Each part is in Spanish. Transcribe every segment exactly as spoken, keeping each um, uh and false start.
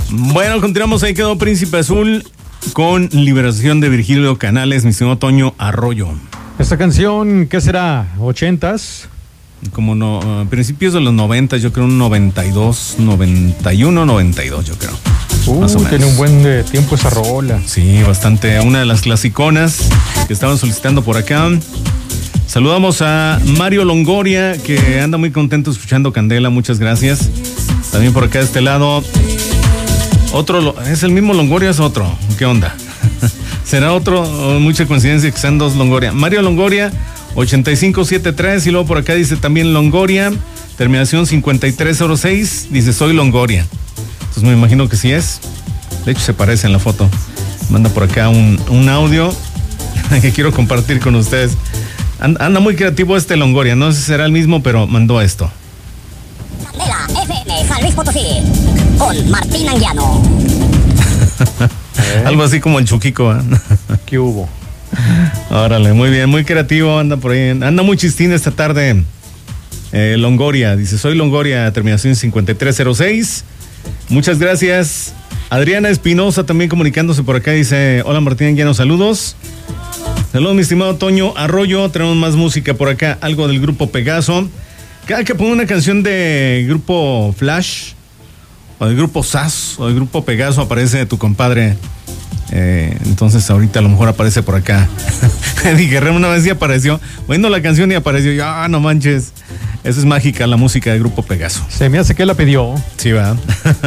Bueno, continuamos. Ahí quedó Príncipe Azul con Liberación de Virgilio Canales, mi estimado Toño Arroyo. Esta canción, ¿qué será? ¿ochentas? Como no, uh, principios de los noventas, yo creo un noventa y dos, noventa y uno, noventa y dos, yo creo. Uh, más o menos. Tiene un buen de tiempo esa rola. Sí, bastante. Una de las clasiconas que estaban solicitando por acá. Saludamos a Mario Longoria, que anda muy contento escuchando Candela. Muchas gracias. También por acá de este lado. Otro, ¿es el mismo Longoria o es otro? ¿Qué onda? ¿Será otro? O mucha coincidencia que sean dos Longoria. Mario Longoria, ochenta y cinco setenta y tres, y luego por acá dice también Longoria, terminación cincuenta y tres cero seis, dice soy Longoria. Entonces me imagino que sí es. De hecho se parece en la foto. Manda por acá un, un audio que quiero compartir con ustedes. Anda, anda muy creativo este Longoria, no sé si será el mismo, pero mandó esto. Candela F M San Luis Potosí con Martín Anguiano. ¿Eh? Algo así como el Chuquico, ¿eh? ¿Qué hubo? Órale, muy bien, muy creativo, anda por ahí, anda muy chistín esta tarde. eh, Longoria, dice soy Longoria, terminación cincuenta y tres cero seis. Muchas gracias. Adriana Espinosa también comunicándose por acá, dice hola Martín Anguiano, saludos. Saludos mi estimado Toño Arroyo, tenemos más música por acá, algo del grupo Pegaso. Cada que pongo una canción de grupo Flash, o del grupo S A S, o del grupo Pegaso, aparece tu compadre. Eh, entonces ahorita a lo mejor aparece por acá. Eddie Guerrero una vez sí apareció, oyendo la canción y apareció. Ya, ah, no manches. Esa es mágica, la música del grupo Pegaso. Se me hace que la pidió. Sí, va.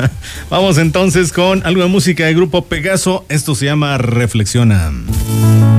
Vamos entonces con algo de música del grupo Pegaso. Esto se llama Reflexiona.